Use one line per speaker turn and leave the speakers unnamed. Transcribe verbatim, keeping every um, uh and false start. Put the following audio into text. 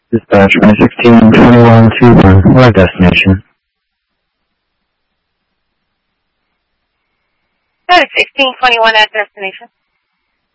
Dispatch one sixteen twenty-one two one, what destination?
sixteen twenty-one at destination.